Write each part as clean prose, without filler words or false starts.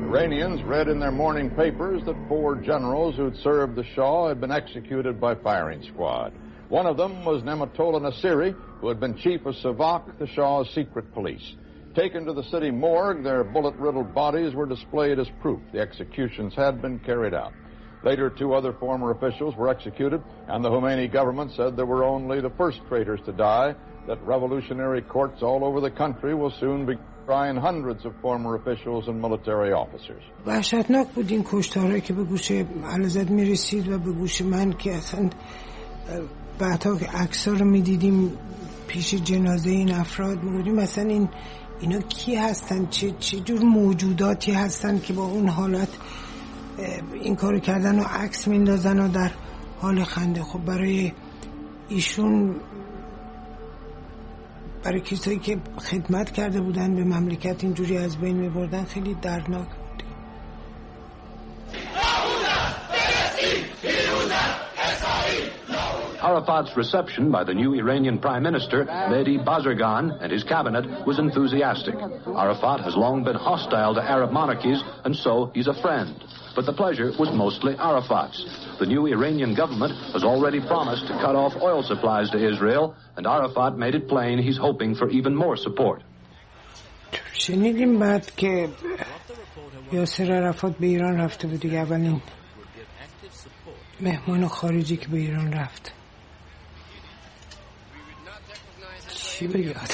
Iranians read in their morning papers that 4 generals who'd served the Shah had been executed by firing squad. One of them was Nematollah Nasiri, who had been chief of Savak, the Shah's secret police. Taken to the city morgue, their bullet-riddled bodies were displayed as proof the executions had been carried out. Later, 2 other former officials were executed, and the Khomeini government said there were only the first traitors to die, that revolutionary courts all over the country will soon be trying hundreds of former officials and military officers. وحشتناک بود این کشتارهایی که به گوش علازت میرسید و به گوش من که اصلا بعدها که عکس‌ها رو میدیدیم پیش جنازه این افراد میگفتیم مثلا اینا کی هستن، چه جور موجوداتی هستن که با اون حالت این کارو کردن و عکس میندازن و در حال خنده. خب برای ایشون، برای کسایی که خدمت کرده بودن به مملکت اینجوری از بین میبردن خیلی دردناک بود. Arafat's reception by the new Iranian Prime Minister, Mehdi Bazargan, and his cabinet was enthusiastic. Arafat has long been hostile to Arab monarchies, and so he's a friend. But the pleasure was mostly Arafat's. The new Iranian government has already promised to cut off oil supplies to Israel, and Arafat made it plain he's hoping for even more support. شنیدیم بعد که یاسر عرفات به ایران رفته بود دیگه، اولین مهمان خارجی که به ایران رفت. چی بگی آدم؟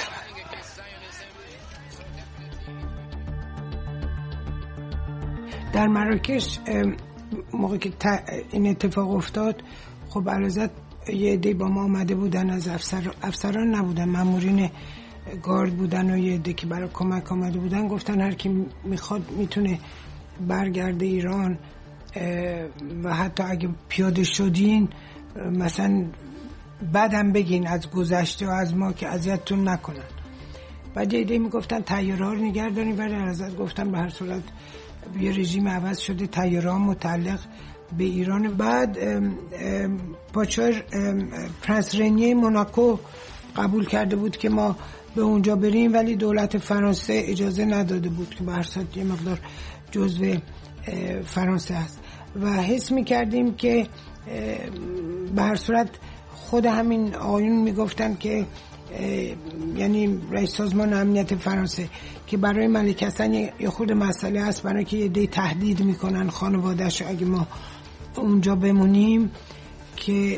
در مراکش موقع که این اتفاق افتاد، خب علازت یه عده با ما آمده بودن، از افسران نبودن، مامورین گارد بودن و یه عده که برای کمک آمده بودن. گفتن هر کی میخواد میتونه برگرده ایران و حتی اگه پیاده شدین مثلا بعدم بگین از گذشته و از ما که اذیتتون نکنن. بعد یه عده میگفتن طیاره ها رو نگهدارین، ولی علازت گفتن به هر صورت یه رژیم عوض شده، طیاره ها متعلق به ایران. بعد پاچار پرنس رنیه موناکو قبول کرده بود که ما به اونجا بریم، ولی دولت فرانسه اجازه نداده بود که به هر صورت یه مقدار جزو فرانسه هست و حس میکردیم که به هر صورت خود همین آقایون میگفتن که یعنی رئیس سازمان امنیت فرانسه که برای ملک حسن یه خود مسئله هست، برای که یه دی تهدید میکنن خانواده‌اش اگه ما اونجا بمونیم، که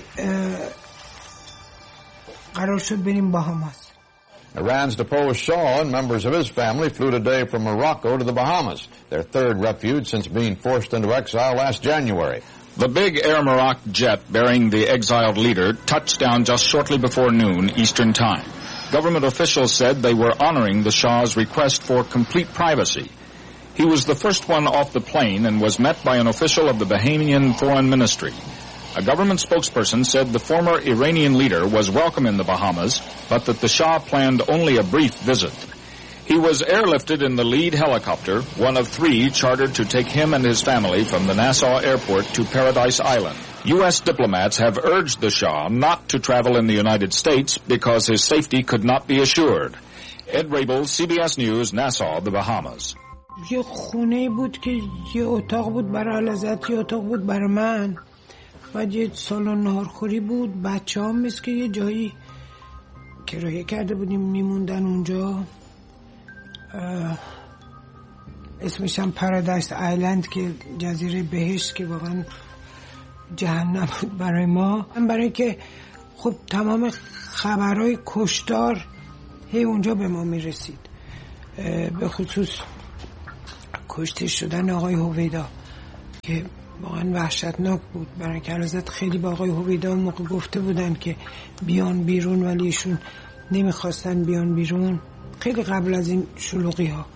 قرار شد بریم باهاماس. Iran's deposed Shah and members of his family flew today from Morocco to the Bahamas, their third refuge since being forced into exile last January. The big Air Morocco jet bearing the exiled leader touched down just shortly before noon Eastern Time. Government officials said they were honoring the Shah's request for complete privacy. He was the first one off the plane and was met by an official of the Bahamian Foreign Ministry. A government spokesperson said the former Iranian leader was welcome in the Bahamas, but that the Shah planned only a brief visit. He was airlifted in the lead helicopter, one of 3 chartered to take him and his family from the Nassau airport to Paradise Island. U.S. diplomats have urged the Shah not to travel in the United States because his safety could not be assured. Ed Rabel, CBS News, Nassau, the Bahamas. یه خونه بود که یه اتاق بود برای علازت، یه اتاق بود برای من، بعد یه سالن نهارخوری بود. بچه هم مثل که یه جایی کرایه کرده بودیم میموندن اونجا، اسمش هم پارادایس آیلند که جزیره بهشت، که واقعا جهنم بود برای ما، برای که خب تمام خبرهای کشتار هی اونجا به ما میرسید، به خصوص کشته شدن آقای هویدا که واقعا وحشتناک بود، برای که علازت خیلی با آقای هویدا موقع گفته بودن که بیان بیرون، ولی ایشون نمیخواستن بیان بیرون، خیلی قبل از این شلوغی ها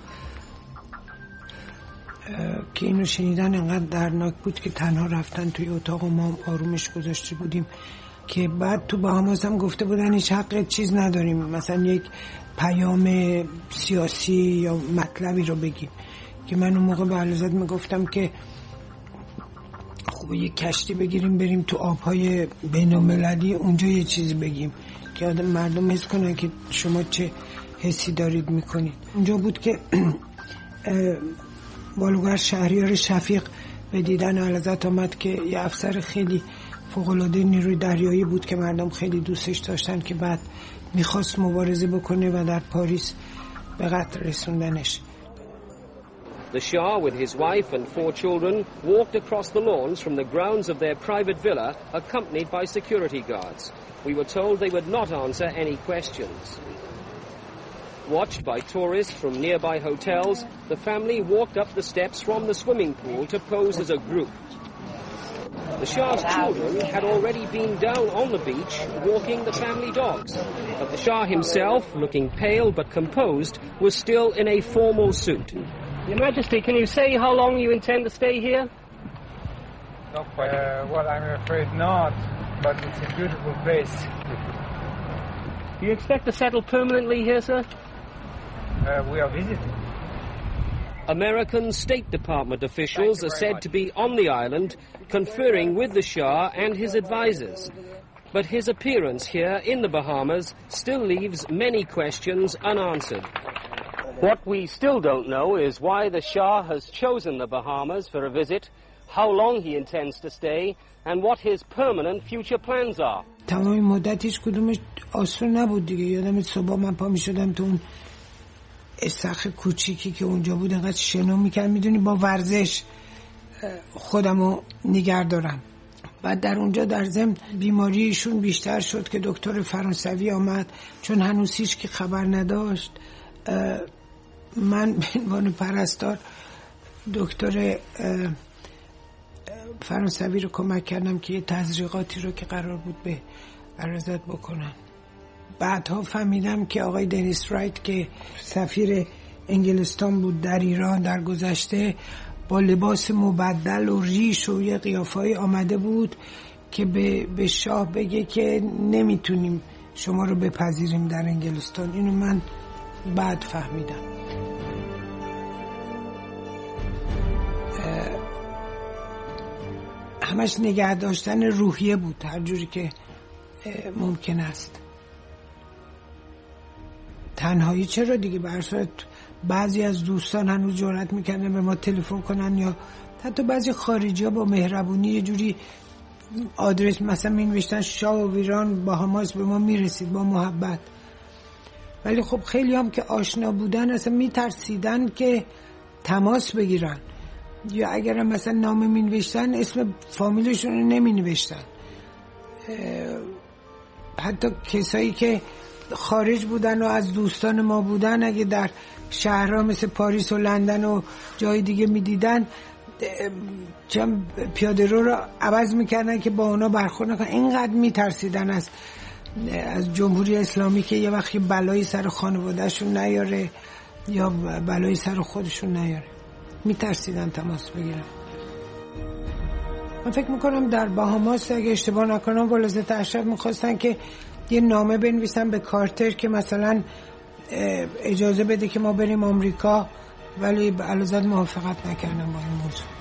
که اینو شنیدن انقدر دردناک بود که تنها رفتن توی اتاق و ما آرومش گذاشته بودیم. که بعد تو باهاماس هم گفته بودن هیچ حق چیز نداریم مثلا یک پیام سیاسی یا مطلبی رو بگیم، که من اون موقع به علازت میگفتم که خب یک کشتی بگیریم بریم تو آبهای بین المللی، اونجا یه چیزی بگیم که مردم حس کنن که شما چه حسی دارید میکنید. اونجا بود که بالوگر شهریار شفیق به دیدن اعلیحضرت آمد که یه افسر خیلی فوق‌العاده نیروی دریایی بود که مردم خیلی دوستش داشتن که بعد میخواست مبارزه بکنه و در پاریس به قتل رسوندنش. The Shah with his wife and 4 children walked across the lawns from the grounds of their private villa accompanied by security guards. We were told they would not answer any questions. Watched by tourists from nearby hotels, the family walked up the steps from the swimming pool to pose as a group. The Shah's children had already been down on the beach walking the family dogs, but the Shah himself, looking pale but composed, was still in a formal suit. Your Majesty, can you say how long you intend to stay here? Well, I'm afraid not, but it's a beautiful place. Do you expect to settle permanently here, sir? We are visiting. American State Department officials are said to be on the island conferring with the Shah and his advisors. But his appearance here in the Bahamas still leaves many questions unanswered. What we still don't know is why the Shah has chosen the Bahamas for a visit, how long he intends to stay, and what his permanent future plans are. تمام مدت هیچ کدومش آسون نبود دیگه. یادم صبح من پا می شدم تو اون استخر کوچیکی که اونجا بود انقدر شنا میکرد، میدونی با ورزش خودمو نگه دارم. بعد در اونجا در ضمن بیماریشون بیشتر شد که دکتر فرانسوی آمد، چون هنوز هیچ کی خبر نداشت. من به عنوان پرستار دکتر فرانسوی رو کمک کردم که یه تزریقاتی رو که قرار بود به اعلیحضرت بکنن. بعدها فهمیدم که آقای دنیس رایت که سفیر انگلستان بود در ایران در گذشته با لباس مبدل و ریش و یه قیافه‌ای آمده بود که به شاه بگه که نمیتونیم شما رو بپذیریم در انگلستان. اینو من بعد فهمیدم. همش نگه داشتن روحیه بود هر جوری که ممکن است. تنهایی چرا دیگه؟ به هر صورت بعضی از دوستان هنوز جرئت میکنن به ما تلفن کنن، یا حتی بعضی خارجی ها با مهربونی یه جوری آدرس مثلا مینوشتن شاه و ایران باهاماس به ما میرسید با محبت. ولی خب خیلی هم که آشنا بودن اصلا میترسیدن که تماس بگیرن، یا اگر هم مثلا نامه مینوشتن اسم فامیلشون رو نمینوشتن. حتی کسایی که خارج بودن و از دوستان ما بودن اگه در شهرها مثل پاریس و لندن و جای دیگه میدیدن چون پیاده رو عوض میکردن که با اونا برخورد نکنن. اینقدر میترسیدن از جمهوری اسلامی که یه وقتی بلایی سر خانوادهشون نیاره یا بلایی سر خودشون نیاره، میترسیدن تماس بگیرن. من فکر میکنم در باهاماس اگه اشتباه نکنم ولایت اشرف میخواستن که یه نامه بنویسن به کارتر که مثلا اجازه بده که ما بریم آمریکا، ولی اعلیحضرت موافقت نکردن با این موضوع.